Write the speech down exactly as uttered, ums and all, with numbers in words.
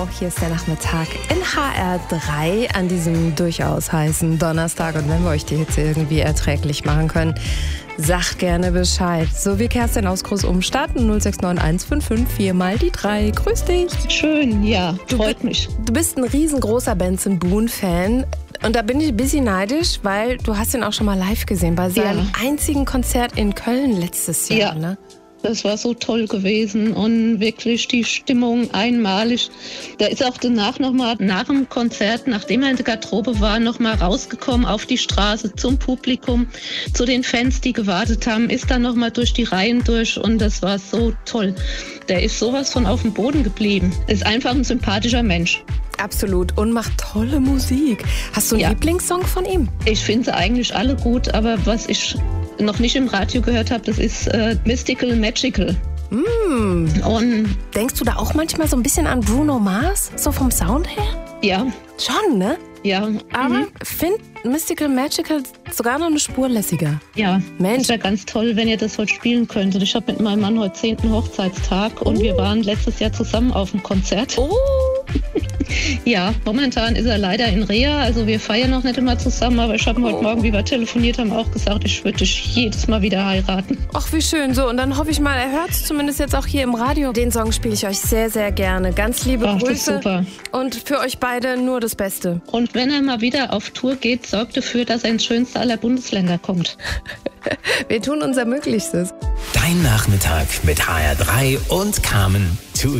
Auch hier ist der Nachmittag in H R drei an diesem durchaus heißen Donnerstag. Und wenn wir euch die Hitze irgendwie erträglich machen können, sagt gerne Bescheid. So wie Kerstin aus Großumstadt, null sechs neun eins fünf fünf vier mal die drei. Grüß dich. Schön, ja, freut mich. Du bist ein riesengroßer Benson Boone-Fan. Und da bin ich ein bisschen neidisch, weil du hast ihn auch schon mal live gesehen bei seinem ja. einzigen Konzert in Köln letztes Jahr, ja. ne? Das war so toll gewesen und wirklich die Stimmung einmalig. Da ist auch danach nochmal, nach dem Konzert, nachdem er in der Garderobe war, nochmal rausgekommen auf die Straße zum Publikum, zu den Fans, die gewartet haben, ist dann nochmal durch die Reihen durch und das war so toll. Der ist sowas von auf dem Boden geblieben. Ist einfach ein sympathischer Mensch. Absolut. Und macht tolle Musik. Hast du einen ja. Lieblingssong von ihm? Ich finde sie eigentlich alle gut, aber was ich noch nicht im Radio gehört habe, das ist äh, Mystical Magical. Mm. Und denkst du da auch manchmal so ein bisschen an Bruno Mars, so vom Sound her? Ja. Schon, ne? Ja. Aber mhm. finde Mystical Magical sogar noch eine Spur lässiger. Ja, Mensch. Das wäre ganz toll, wenn ihr das heute spielen könntet. Ich habe mit meinem Mann heute zehnten Hochzeitstag und oh. wir waren letztes Jahr zusammen auf dem Konzert. Oh. Ja, momentan ist er leider in Reha, also wir feiern noch nicht immer zusammen, aber ich habe ihm oh. heute Morgen, wie wir telefoniert haben, auch gesagt, ich würde dich jedes Mal wieder heiraten. Ach, wie schön. So, und dann hoffe ich mal, er hört es zumindest jetzt auch hier im Radio. Den Song spiele ich euch sehr, sehr gerne. Ganz liebe Ach, Grüße. Das ist super. Und für euch beide nur das Beste. Und wenn er mal wieder auf Tour geht, sorgt dafür, dass er ins schönste aller Bundesländer kommt. Wir tun unser Möglichstes. Dein Nachmittag mit H R drei und Carmen.